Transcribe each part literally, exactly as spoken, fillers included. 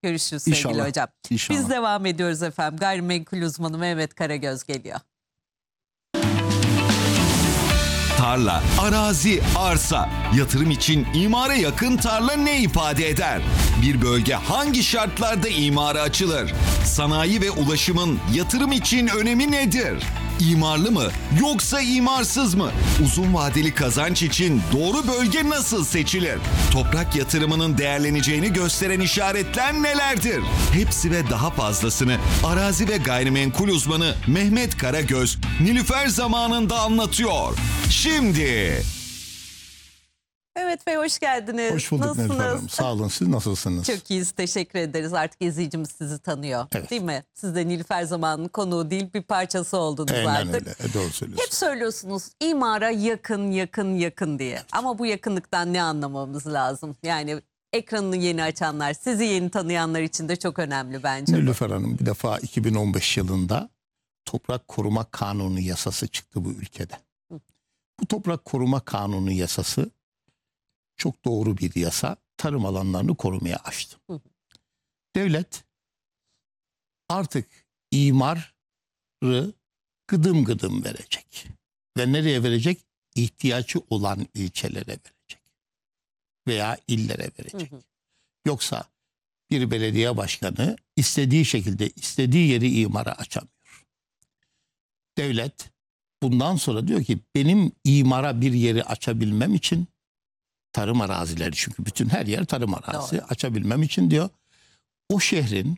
Görüşürüz sevgili İnşallah. hocam. İnşallah. Biz devam ediyoruz efendim. Gayrimenkul uzmanı Mehmet Karagöz geliyor. Tarla, arazi, arsa, yatırım için imara yakın tarla ne ifade eder? Bir bölge hangi şartlarda imara açılır? Sanayi ve ulaşımın yatırım için önemi nedir? İmarlı mı yoksa imarsız mı? Uzun vadeli kazanç için doğru bölge nasıl seçilir? Toprak yatırımının değerleneceğini gösteren işaretler nelerdir? Hepsi ve daha fazlasını arazi ve gayrimenkul uzmanı Mehmet Karagöz Nilüfer zamanında anlatıyor. Şimdi. Mehmet Bey hoş geldiniz. Hoş bulduk Nilüfer Hanım. Nasılsınız? Sağ olun. Siz nasılsınız? Çok iyiyiz. Teşekkür ederiz. Artık izleyicimiz sizi tanıyor. Evet. Değil mi? Siz de Nilüfer zamanının konuğu değil bir parçası oldunuz Aynen artık. öyle. E, doğru söylüyorsun. Hep söylüyorsunuz imara yakın yakın yakın diye. Ama bu yakınlıktan ne anlamamız lazım? Yani ekranını yeni açanlar, sizi yeni tanıyanlar için de çok önemli bence. bu. Nilüfer Hanım, bir defa iki bin on beş yılında Toprak Koruma Kanunu yasası çıktı bu ülkede. Hı. Bu Toprak Koruma Kanunu yasası çok doğru bir yasa. Tarım alanlarını korumaya açtı. Hı. Devlet artık imarı gıdım gıdım verecek. Ve nereye verecek? İhtiyacı olan ilçelere verecek. Veya illere verecek. Hı hı. Yoksa bir belediye başkanı istediği şekilde istediği yeri imara açamıyor. Devlet bundan sonra diyor ki benim imara bir yeri açabilmem için tarım arazileri, çünkü bütün her yer tarım arazisi, Doğru. açabilmem için diyor o şehrin,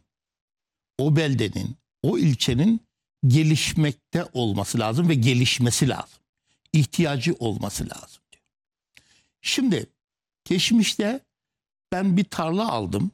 o beldenin, o ilçenin gelişmekte olması lazım ve gelişmesi lazım. İhtiyacı olması lazım diyor. Şimdi geçmişte ben bir tarla aldım.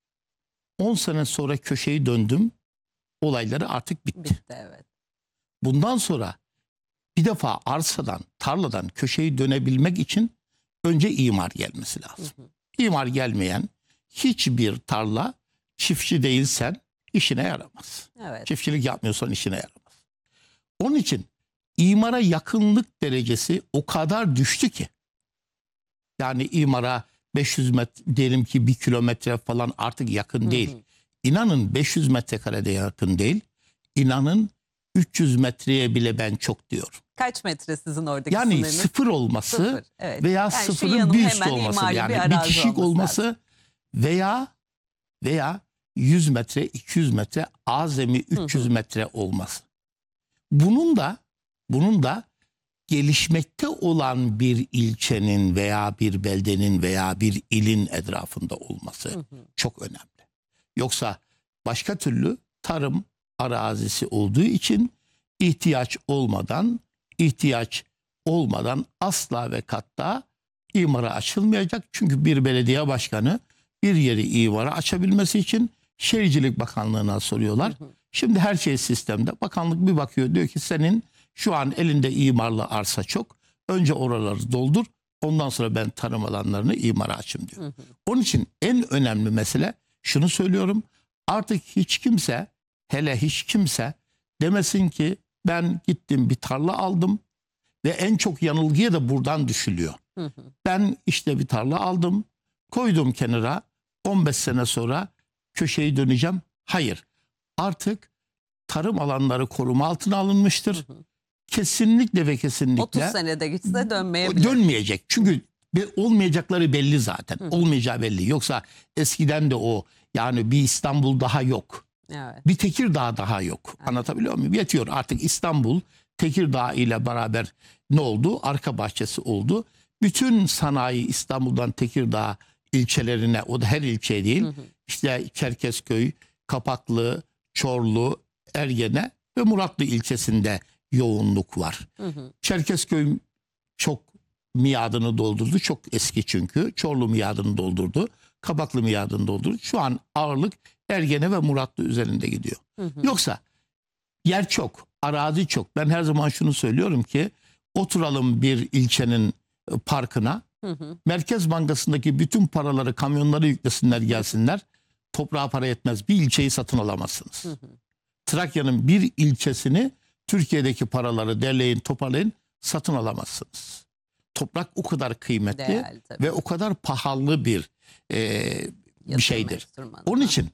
on sene sonra köşeyi döndüm. Olayları artık bitti. Bitti evet. Bundan sonra bir defa arsadan, tarladan köşeyi dönebilmek için önce imar gelmesi lazım. Hı hı. İmar gelmeyen hiçbir tarla, çiftçi değilsen işine yaramaz. Evet. Çiftçilik yapmıyorsan işine yaramaz. Onun için imara yakınlık derecesi o kadar düştü ki. Yani imara beş yüz metre, diyelim ki bir kilometre falan artık yakın değil. Hı hı. İnanın beş yüz metrekarede yakın değil. İnanın üç yüz metreye bile ben çok diyorum. Kaç metre sizin oradaki Yani sınırınız? sıfır olması Sıfır, evet. veya Yani şu sıfırın yanım bir üstü hemen olması, imarlı yani bir bir arazi kişilik olması olması lazım. veya veya yüz metre, iki yüz metre, azami üç yüz Hı hı. metre olması. Bunun da bunun da gelişmekte olan bir ilçenin veya bir beldenin veya bir ilin etrafında olması Hı hı. çok önemli. Yoksa başka türlü tarım arazisi olduğu için ihtiyaç olmadan ihtiyaç olmadan asla ve katta imara açılmayacak. Çünkü bir belediye başkanı bir yeri imara açabilmesi için Şehircilik Bakanlığı'na soruyorlar. Hı hı. Şimdi her şey sistemde. Bakanlık bir bakıyor, diyor ki senin şu an elinde imarlı arsa çok. Önce oraları doldur. Ondan sonra ben tarım alanlarını imara açayım diyor. Hı hı. Onun için en önemli mesele, şunu söylüyorum. Artık hiç kimse, hele hiç kimse demesin ki ben gittim bir tarla aldım ve en çok yanılgıya da buradan düşülüyor. Hı hı. Ben işte bir tarla aldım, koydum kenara, on beş sene sonra köşeyi döneceğim. Hayır. Artık tarım alanları koruma altına alınmıştır. Hı hı. Kesinlikle ve kesinlikle otuz senede gitse dönmeyebilir. dönmeyecek. Çünkü be- olmayacakları belli zaten. Hı hı. Olmayacağı belli. Yoksa eskiden de o, yani bir İstanbul daha yok. Evet. Bir Tekirdağ daha yok. Evet. Anlatabiliyor muyum? Yetiyor. Artık İstanbul Tekirdağ ile beraber ne oldu? Arka bahçesi oldu. Bütün sanayi İstanbul'dan Tekirdağ ilçelerine, o da her ilçeye değil. Hı hı. İşte Çerkezköy, Kapaklı, Çorlu, Ergene ve Muratlı ilçesinde yoğunluk var. Hı hı. Çerkezköy çok miadını doldurdu. Çok eski çünkü. Çorlu miadını doldurdu. Kapaklı miadını doldurdu. Şu an ağırlık Ergene ve Muratlı üzerinde gidiyor. Hı hı. Yoksa yer çok, arazi çok. Ben her zaman şunu söylüyorum ki oturalım bir ilçenin e, parkına. Hı hı. Merkez Bankası'ndaki bütün paraları kamyonlara yüklesinler, gelsinler. Toprağa para yetmez. Bir ilçeyi satın alamazsınız. Hı hı. Trakya'nın bir ilçesini, Türkiye'deki paraları derleyin, toparlayın, satın alamazsınız. Toprak o kadar kıymetli Değerli tabii. ve o kadar pahalı bir e, bir Yatırım şeydir. enstrümanı. Onun için